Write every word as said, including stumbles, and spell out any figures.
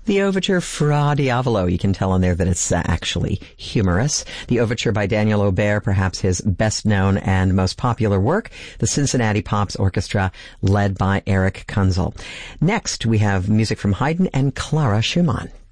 The overture Fra Diavolo, you can tell on there that it's uh, actually humorous. The overture by Daniel Aubert, perhaps his best known and most popular work, the Cincinnati Pops Orchestra, led by Eric Kunzel. Next, we have music from Haydn and Clara Schumann.